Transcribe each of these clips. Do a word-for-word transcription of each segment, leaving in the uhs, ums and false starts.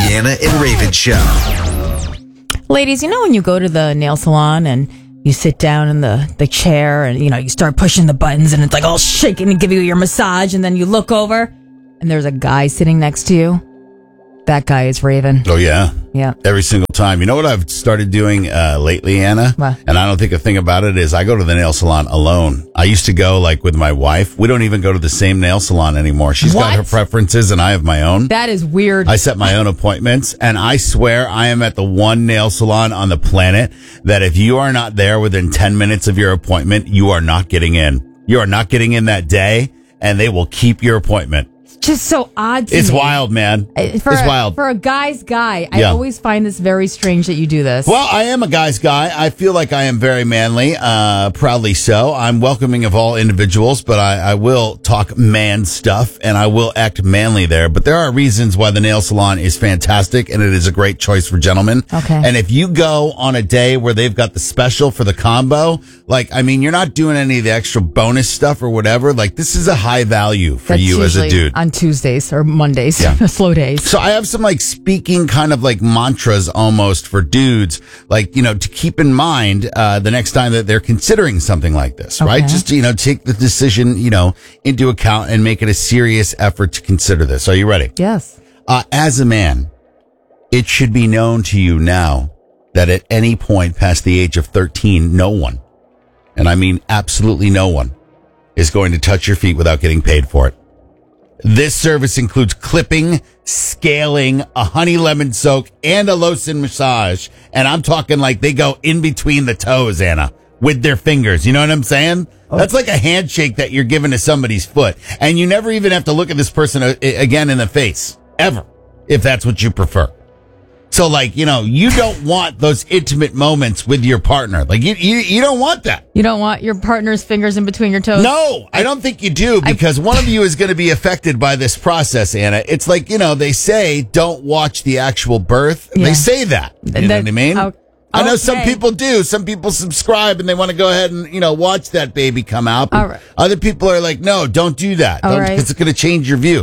Anna and Raven Show. Ladies, you know when you go to the nail salon and you sit down in the, the chair and, you know, you start pushing the buttons and it's like all shaking to give you your massage, and then you look over and there's a guy sitting next to you? That guy is Raven. Oh, yeah? Yeah. Every single time. You know what I've started doing uh, lately, Anna? What? And I don't think a thing about it is I go to the nail salon alone. I used to go like with my wife. We don't even go to the same nail salon anymore. She's What? got her preferences and I have my own. That is weird. I set my own appointments, and I swear I am at the one nail salon on the planet that if you are not there within ten minutes of your appointment, you are not getting in. You are not getting in that day, and they will keep your appointment. Just so odd to It's me. wild, man. Uh, For it's a, wild. For a guy's guy, I Yeah. always find this very strange that you do this. Well, I am a guy's guy. I feel like I am very manly, uh, proudly so. I'm welcoming of all individuals, but I, I will talk man stuff and I will act manly there. But there are reasons why the nail salon is fantastic and it is a great choice for gentlemen. Okay. And if you go on a day where they've got the special for the combo, like, I mean, you're not doing any of the extra bonus stuff or whatever. Like, this is a high value for That's you as a usually dude. on Tuesdays or Mondays, Yeah. slow days. So I have some like speaking kind of like mantras almost for dudes, like, you know, to keep in mind uh, the next time that they're considering something like this, right? Okay. Just to, you know, take the decision, you know, into account and make it a serious effort to consider this. Are you ready? Yes. Uh, as a man, it should be known to you now that at any point past the age of thirteen, no one, and I mean absolutely no one, is going to touch your feet without getting paid for it. This service includes clipping, scaling, a honey lemon soak, and a lotion massage. And I'm talking like they go in between the toes, Anna, with their fingers. You know what I'm saying? Oh. That's like a handshake that you're giving to somebody's foot. And you never even have to look at this person uh, again in the face, ever, if that's what you prefer. So, like, you know, you don't want those intimate moments with your partner. Like, you, you, you don't want that. You don't want your partner's fingers in between your toes? No, I don't think you do, because one of you is going to be affected by this process, Anna. It's like, you know, they say don't watch the actual birth. Yeah. They say that. You know That- what I mean? oh, I know some okay. people do. Some people subscribe and they want to go ahead and, you know, watch that baby come out. All right. Other people are like, no, don't do that. All Don't, right. because it's going to change your view.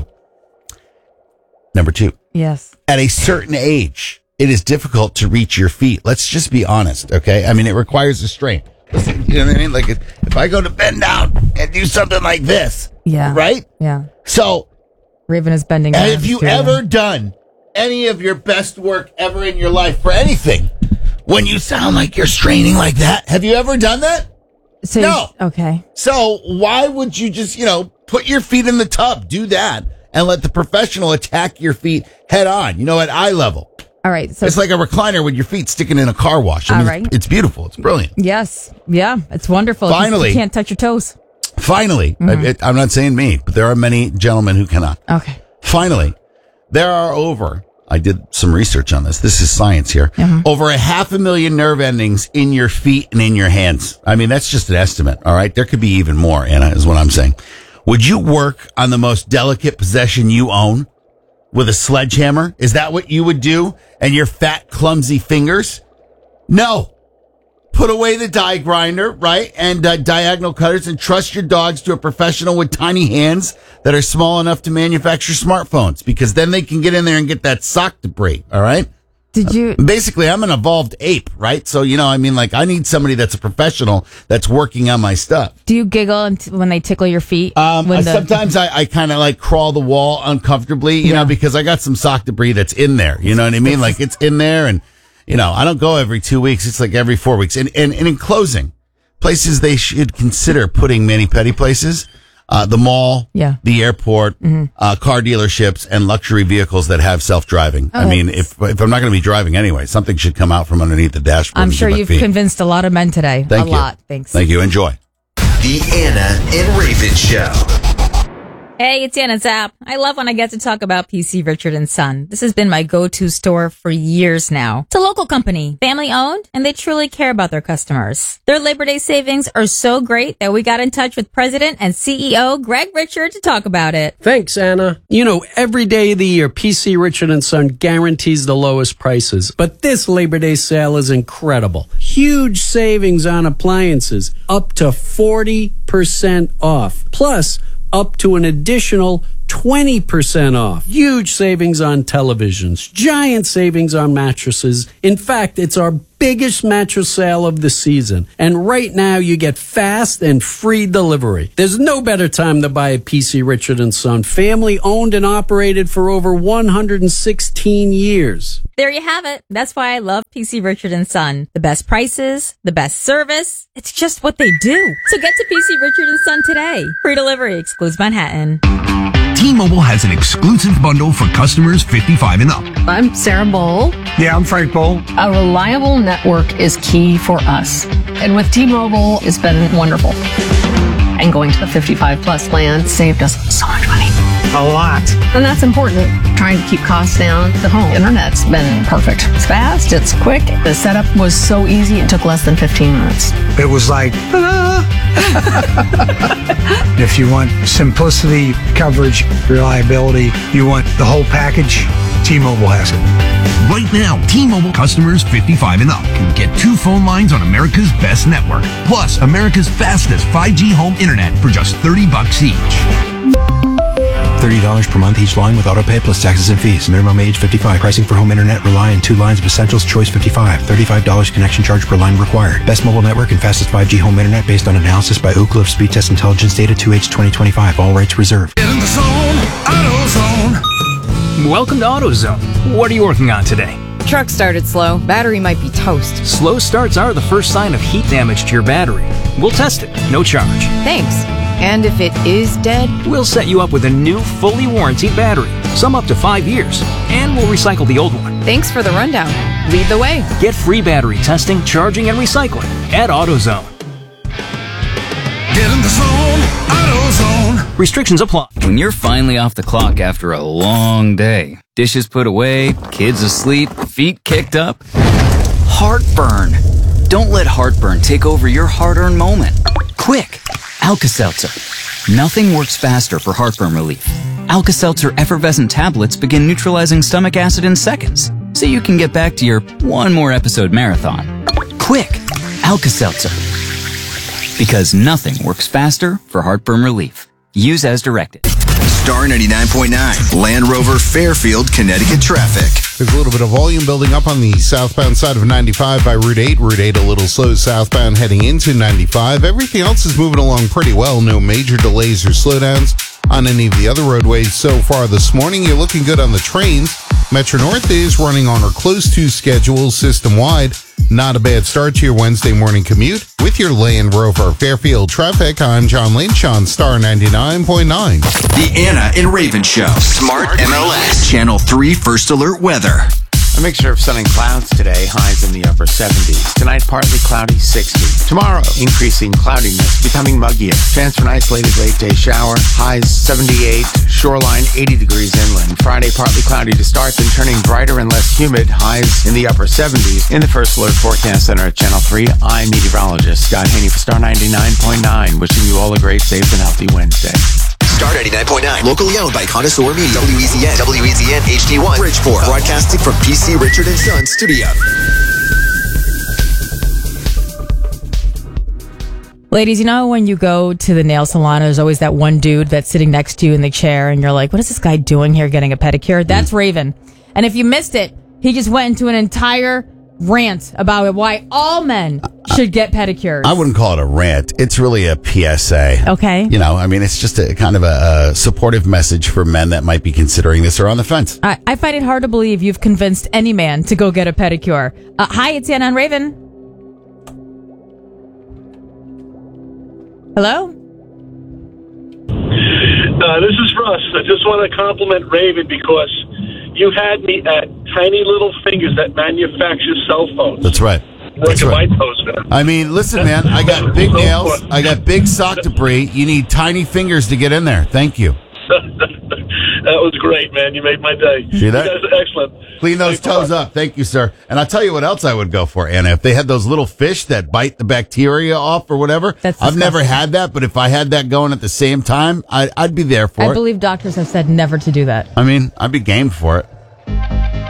Number two. Yes. At a certain age, it is difficult to reach your feet. Let's just be honest, okay? I mean, it requires a strain. Listen, you know what I mean? Like, if, if I go to bend down and do something like this, Yeah. right? Yeah. So, Raven is bending down. have you to- ever done any of your best work ever in your life for anything when you sound like you're straining like that? Have you ever done that? So No. Okay. So, why would you just, you know, put your feet in the tub, do that, and let the professional attack your feet head on, you know, at eye level? All right. So It's like a recliner with your feet sticking in a car wash. I All mean, right. it's, it's beautiful. It's brilliant. yes. Yeah. It's wonderful. You- Finally. You can't touch your toes. Finally, Mm-hmm. I, it, I'm not saying me, but there are many gentlemen who cannot. Okay. Finally, there are over, I did some research on this. This is science here. Mm-hmm. Over a half a million nerve endings in your feet and in your hands. I mean, that's just an estimate. All right. There could be even more, Anna, is what I'm saying. Would you work on the most delicate possession you own with a sledgehammer? Is that what you would do? And your fat, clumsy fingers? No. Put away the die grinder, right? And uh, diagonal cutters, and trust your dogs to a professional with tiny hands that are small enough to manufacture smartphones, because then they can get in there and get that sock debris. All right. Did you? Basically, I'm an evolved ape, right? So, you know, I mean, like, I need somebody that's a professional that's working on my stuff. Do you giggle until- when they tickle your feet? Um, When I- the- sometimes I, I kind of like crawl the wall uncomfortably, you Yeah. know, because I got some sock debris that's in there. You know what I mean? Like, it's in there, and, you know, I don't go every two weeks. It's like every four weeks. And, and, and in closing, places they should consider putting mani-pedi places, uh, the mall, Yeah. the airport, uh, car dealerships, and luxury vehicles that have self-driving. Oh, I mean, that's- if if I'm not going to be driving anyway, something should come out from underneath the dashboard. I'm and sure get my you've feet. convinced a lot of men today. Thank a you. lot. Thanks. Thank you. Enjoy. The Anna and Raven Show. Hey, it's Anna Zapp. I love when I get to talk about P C Richard and Son. This has been my go-to store for years now. It's a local company, family owned, and they truly care about their customers. Their Labor Day savings are so great that we got in touch with President and C E O Greg Richard to talk about it. Thanks, Anna. You know, every day of the year, P C Richard and Son guarantees the lowest prices. But this Labor Day sale is incredible. Huge savings on appliances, up to forty percent off. Plus, up to an additional twenty percent off. Huge savings on televisions. Giant savings on mattresses. In fact, it's our biggest mattress sale of the season. And right now you get fast and free delivery. There's no better time to buy a P C Richard and Son. Family owned and operated for over one hundred sixteen years. There you have it. That's why I love P C Richard and Son. The best prices, the best service. It's just what they do. So get to P C Richard and Son today. Free delivery excludes Manhattan. T-Mobile has an exclusive bundle for customers fifty-five and up. I'm Sarah Bowl. Yeah, I'm Frank Bowl. A reliable network is key for us. And with T-Mobile, it's been wonderful. And going to the fifty-five plus plan saved us so much money. A lot. And that's important. Trying to keep costs down. The home internet's been perfect. It's fast, it's quick. The setup was so easy, it took less than fifteen minutes. It was like, ah. If you want simplicity, coverage, reliability, you want the whole package, T-Mobile has it. Right now, T-Mobile customers fifty-five and up can get two phone lines on America's best network, plus America's fastest five G home internet for just thirty bucks each. thirty dollars per month each line with autopay plus taxes and fees. Minimum age fifty-five. Pricing for home internet rely on two lines of Essentials Choice fifty-five. thirty-five dollars connection charge per line required. Best mobile network and fastest five G home internet based on analysis by Ookla of Speed Test Intelligence Data two H twenty twenty-five. All rights reserved. Get in the zone, AutoZone. Welcome to AutoZone. What are you working on today? Truck started slow. Battery might be toast. Slow starts are the first sign of heat damage to your battery. We'll test it, no charge. Thanks. And if it is dead? We'll set you up with a new, fully warranted battery, some up to five years, and we'll recycle the old one. Thanks for the rundown. Lead the way. Get free battery testing, charging, and recycling at AutoZone. Get in the zone, AutoZone. Restrictions apply. When you're finally off the clock after a long day, dishes put away, kids asleep, feet kicked up, heartburn. Don't let heartburn take over your hard-earned moment. Quick, Alka-Seltzer. Nothing works faster for heartburn relief. Alka-Seltzer effervescent tablets begin neutralizing stomach acid in seconds, so you can get back to your one more episode marathon. Quick, Alka-Seltzer. Because nothing works faster for heartburn relief. Use as directed. Star ninety-nine point nine, Land Rover Fairfield, Connecticut traffic. There's a little bit of volume building up on the southbound side of ninety-five by Route eight. Route eight a little slow southbound heading into ninety-five. Everything else is moving along pretty well. No major delays or slowdowns on any of the other roadways so far this morning. You're looking good on the trains. Metro North is running on or close to schedule system-wide. Not a bad start to your Wednesday morning commute. With your Land Rover Fairfield traffic, I'm John Lynch on Star ninety-nine point nine. The Anna and Raven Show. Smart M L S. Channel three First Alert Weather. A mixture of sun and clouds today, highs in the upper seventies. Tonight, partly cloudy, sixty. Tomorrow, increasing cloudiness, becoming muggier. Chance for an isolated late day shower, highs seventy-eight, shoreline eighty degrees inland. Friday, partly cloudy to start, then turning brighter and less humid, highs in the upper seventies. In the First Alert Forecast Center at Channel three, I'm meteorologist Scott Haney for Star ninety-nine point nine, wishing you all a great, safe, and healthy Wednesday. Star ninety-nine point nine, locally owned by Connoisseur Media, W E Z N, W E Z N H D one, Bridgeport, broadcasting from P C Richard and Son Studio. Ladies, you know when you go to the nail salon, there's always that one dude that's sitting next to you in the chair, and you're like, what is this guy doing here getting a pedicure? That's Raven. And if you missed it, he just went into an entire rant about why all men should get pedicures. I wouldn't call it a rant. It's really a P S A. Okay. You know, I mean, it's just a kind of a, a supportive message for men that might be considering this or on the fence. I, I find it hard to believe you've convinced any man to go get a pedicure. Uh, hi, it's Anna and Raven. Hello? Uh, this is Russ. I just want to compliment Raven because you had me at Tiny Little Fingers that manufacture cell phones. That's right. That's right. My toes, man. I mean, listen, man, I got big nails. I got big sock debris. You need tiny fingers to get in there. Thank you. That was great, man. You made my day. See that? You guys are excellent. Clean those toes up. Thank you, sir. And I'll tell you what else I would go for, Anna. If they had those little fish that bite the bacteria off or whatever. That's I've disgusting. never had that, but if I had that going at the same time, I'd, I'd be there for I it. believe doctors have said never to do that. I mean, I'd be game for it.